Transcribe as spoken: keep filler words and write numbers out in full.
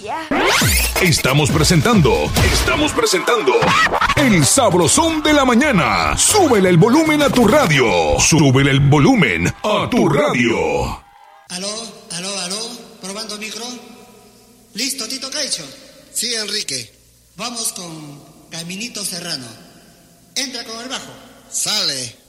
Ya. Estamos presentando, estamos presentando El Sabrosón de la Mañana. Súbele el volumen a tu radio. Súbele el volumen a tu radio. Aló, aló, aló, probando micro. ¿Listo, Tito Caicho? Sí, Enrique. Vamos con Caminito Serrano. Entra con el bajo. Sale.